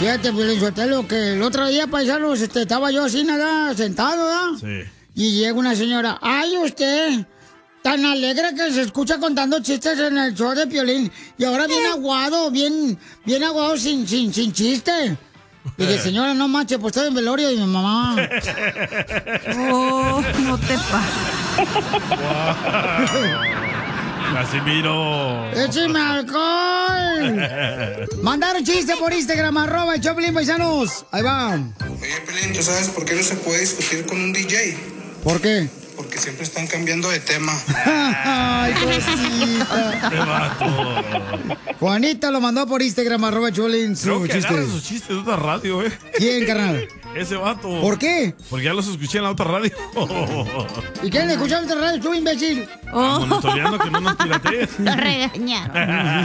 Fíjate, Piolín Sotelo, que el otro día, paisanos, estaba yo así, nada, sentado, ¿verdad? Sí. Y llega una señora, ¡ay, usted! Tan alegre que se escucha contando chistes en el show de Piolín. Y ahora bien aguado, bien aguado, sin chiste. Y dije, señora, no manches, pues estoy en velorio de mi mamá. Oh, no te pases. Casimiro. ¡Écheme alcohol! Mandaron chiste por Instagram, @ el Choplin, paisanos. Ahí va. Oye, Pelín, ¿tú sabes por qué no se puede discutir con un DJ? ¿Por qué? Porque siempre están cambiando de tema. ¡Ay, cosita! Qué vato. Juanita lo mandó por Instagram, @ Choplin, Creo su que chiste. agarra sus chistes de otra radio, ¿Quién, carnal? Ese vato. ¿Por qué? Porque ya los escuché en la otra radio. ¿Y quién le escuchó en otra radio? ¿Tú, imbécil? Monitoreando que no nos piratees. Lo regañaron.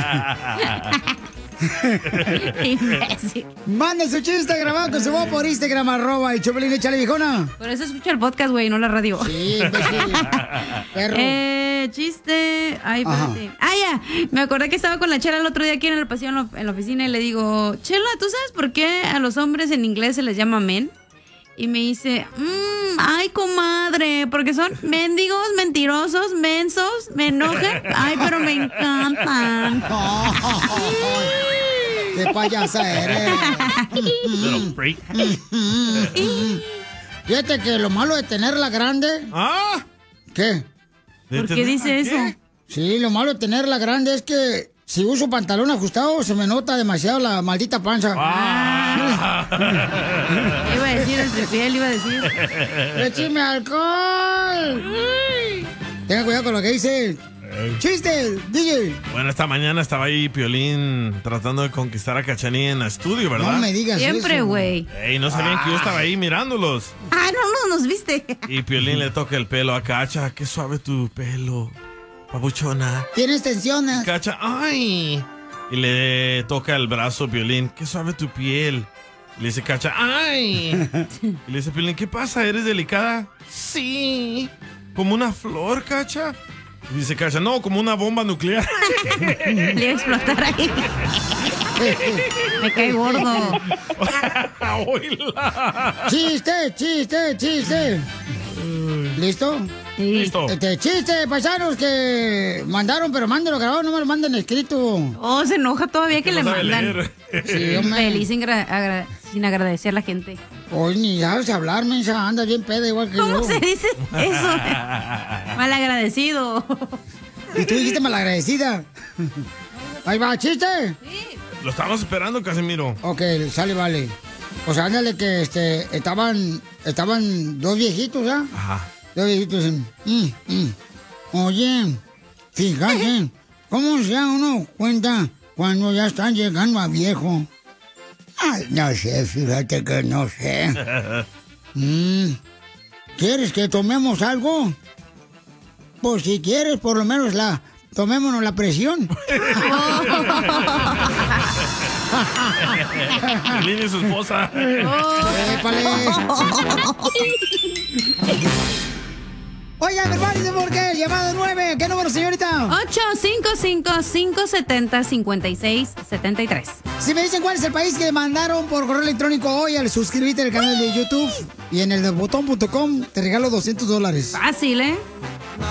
Imbécil. Mande su chiste grabado con su voz por Instagram, @ el Choplin, échale, viejona. Por eso escucha el podcast, güey, no la radio. Sí, imbécil. Perro. Chiste. Ay, Ajá. espérate. Ah, ya. Me acordé que estaba con la Chela el otro día aquí en el pasillo en la oficina y le digo, Chela, ¿tú sabes por qué a los hombres en inglés se les llama men? Y me dice, ay, comadre, porque son mendigos, mentirosos, mensos, me enojan. Ay, pero me encantan. ¡Qué payasa eres! Little freak. Fíjate que lo malo de tenerla grande... ¿Ah? ¿Qué? ¿Por qué dice eso? Sí, lo malo de tenerla grande es que si uso pantalón ajustado se me nota demasiado la maldita panza. Iba a decir el tripiel, iba a decir. ¡Écheme alcohol! Tenga cuidado con lo que dice. ¡Chiste, DJ! Bueno, esta mañana estaba ahí Piolín tratando de conquistar a Cachanilla en el estudio, ¿verdad? No me digas Siempre, eso. güey. Ey, no sabían que yo estaba ahí mirándolos. Ah, no nos viste. Y Piolín le toca el pelo a Cacha. Qué suave tu pelo, papuchona. Tienes tensiones. Cacha, ¡ay! Y le toca el brazo Piolín. Qué suave tu piel. Y le dice Cacha, ¡ay! Y le dice Piolín, ¿qué pasa? ¿Eres delicada? Sí. ¿Como una flor, Cacha? Y dice Cacha, no, como una bomba nuclear. Le iba a explotar ahí. Me cae gordo. ¡Chiste! ¿Listo? Sí. Listo. Chiste, paisanos que mandaron, pero mándenlo grabado, no me lo manden escrito. Oh, se enoja todavía que no le sabe mandan. leer. Sí, hombre. Feliz sin agradecer a la gente. Hoy ni sabes hablar, mensa, anda bien peda igual que ¿Cómo yo. se dice eso? Malagradecido. Y tú dijiste malagradecida. Ahí va, chiste. Lo estamos esperando, Casimiro. Ok, sale, vale. Pues ándale que estaban dos viejitos, ¿ah? Ajá. Dos viejitos. Oye, fíjate, ¿cómo se da uno cuenta cuando ya están llegando a viejo? Ay, no sé, fíjate que no sé. ¿Quieres que tomemos algo? Pues si quieres, por lo menos tomémonos la presión. Piolín y su esposa. ¡Épale! Oigan, prepárense porque llamado 9. ¿Qué número, señorita? 855-570-5673. Si me dicen cuál es el país que mandaron por correo electrónico hoy al suscribirte al canal de YouTube y en el de botón.com te regalo $200. Fácil, ¿eh?